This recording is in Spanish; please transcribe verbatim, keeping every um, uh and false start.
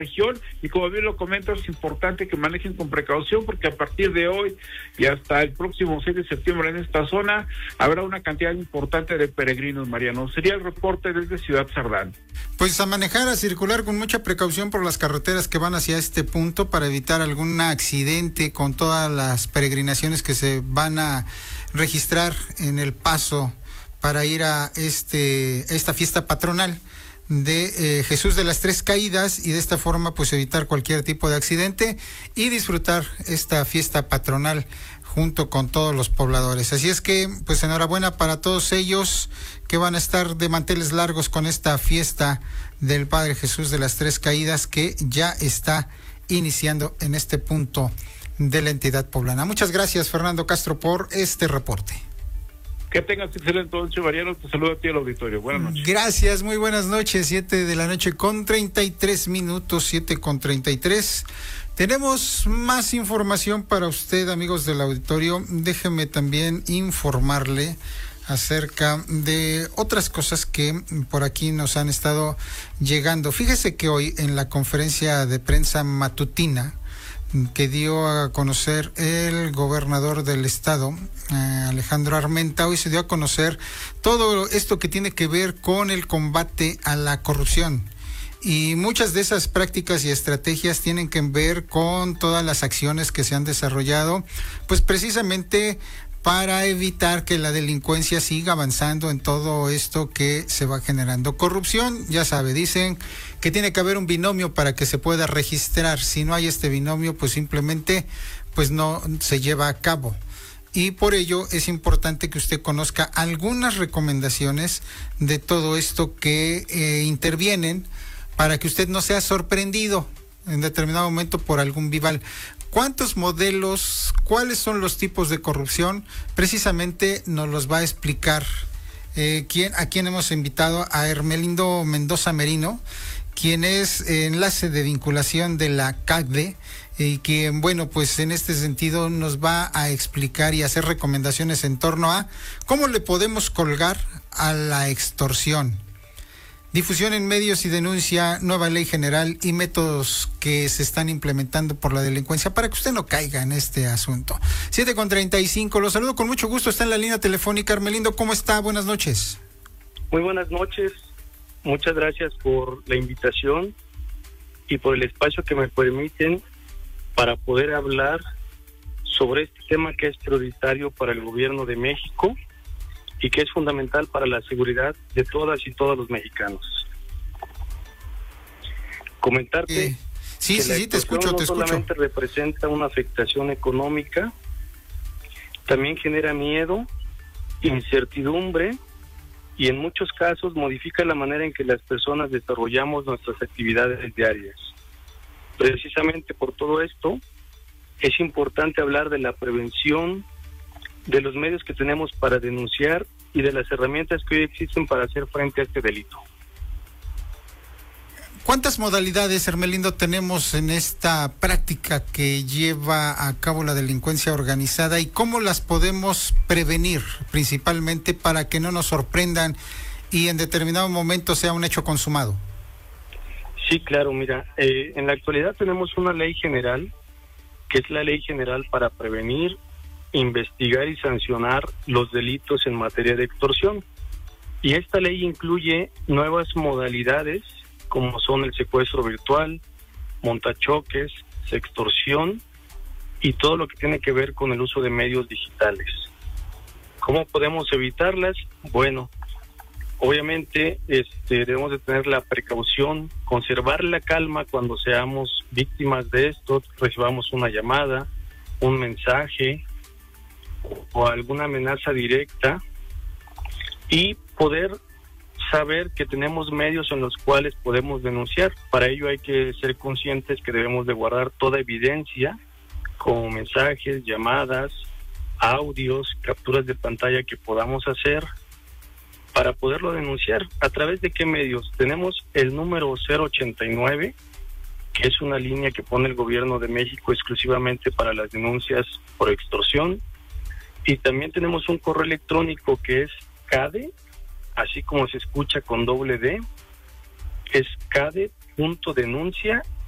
región, y como bien lo comento, es importante que manejen con precaución, porque a partir de hoy y hasta el próximo seis de septiembre en esta zona habrá una cantidad importante de peregrinos, Mariano. Sería el reporte desde Ciudad Cerdán. Pues a manejar, a circular con mucha precaución por las carreteras que van hacia este punto para evitar algún accidente con todas las peregrinaciones que se van a registrar en el paso para ir a este esta fiesta patronal de eh, Jesús de las Tres Caídas, y de esta forma pues evitar cualquier tipo de accidente y disfrutar esta fiesta patronal junto con todos los pobladores. Así es que pues enhorabuena para todos ellos que van a estar de manteles largos con esta fiesta del Padre Jesús de las Tres Caídas, que ya está iniciando en este punto de la entidad poblana. Muchas gracias, Fernando Castro, por este reporte. Que tengas excelente noche, Mariano. Te saludo a ti al auditorio. Buenas noches. Gracias, muy buenas noches. Siete de la noche con treinta y tres minutos, siete con treinta y tres. Tenemos más información para usted, amigos del auditorio. Déjeme también informarle acerca de otras cosas que por aquí nos han estado llegando. Fíjese que hoy en la conferencia de prensa matutina que dio a conocer el gobernador del estado, eh, Alejandro Armenta, hoy se dio a conocer todo esto que tiene que ver con el combate a la corrupción. Y muchas de esas prácticas y estrategias tienen que ver con todas las acciones que se han desarrollado, pues precisamente para evitar que la delincuencia siga avanzando en todo esto que se va generando. Corrupción, ya sabe, dicen que tiene que haber un binomio para que se pueda registrar. Si no hay este binomio, pues simplemente pues no se lleva a cabo. Y por ello es importante que usted conozca algunas recomendaciones de todo esto que eh, intervienen, para que usted no sea sorprendido en determinado momento por algún vival. ¿Cuántos modelos, cuáles son los tipos de corrupción? Precisamente nos los va a explicar eh, quién, a quien hemos invitado, a Hermelindo Mendoza Merino, quien es enlace de vinculación de la C A C D E, y quien, bueno, pues en este sentido nos va a explicar y hacer recomendaciones en torno a cómo le podemos colgar a la extorsión. Difusión en medios y denuncia, nueva ley general y métodos que se están implementando por la delincuencia para que usted no caiga en este asunto. siete con treinta y cinco, los saludo con mucho gusto, está en la línea telefónica. Hermelindo, ¿cómo está? Buenas noches. Muy buenas noches, muchas gracias por la invitación y por el espacio que me permiten para poder hablar sobre este tema que es prioritario para el gobierno de México y que es fundamental para la seguridad de todas y todos los mexicanos. Comentarte eh, sí, que sí, la sí, te escucho, no te escucho. solamente representa una afectación económica, también genera miedo, incertidumbre y en muchos casos modifica la manera en que las personas desarrollamos nuestras actividades diarias. Precisamente por todo esto, es importante hablar de la prevención, de los medios que tenemos para denunciar y de las herramientas que hoy existen para hacer frente a este delito. ¿Cuántas modalidades, Hermelindo, tenemos en esta práctica que lleva a cabo la delincuencia organizada y cómo las podemos prevenir, principalmente para que no nos sorprendan y en determinado momento sea un hecho consumado? Sí, claro, mira, eh, en la actualidad tenemos una ley general, que es la Ley General para prevenir, investigar y sancionar los delitos en materia de extorsión. Y esta ley incluye nuevas modalidades como son el secuestro virtual, montachoques, sextorsión y todo lo que tiene que ver con el uso de medios digitales. ¿Cómo podemos evitarlas? Bueno, obviamente este, debemos de tener la precaución, conservar la calma cuando seamos víctimas de esto, recibamos una llamada, un mensaje o alguna amenaza directa y poder saber que tenemos medios en los cuales podemos denunciar. Para ello hay que ser conscientes que debemos de guardar toda evidencia como mensajes, llamadas, audios, capturas de pantalla que podamos hacer para poderlo denunciar. ¿A través de qué medios? Tenemos el número cero ochenta y nueve, que es una línea que pone el gobierno de México exclusivamente para las denuncias por extorsión. Y también tenemos un correo electrónico que es CADE, así como se escucha con doble D, es cade punto denuncia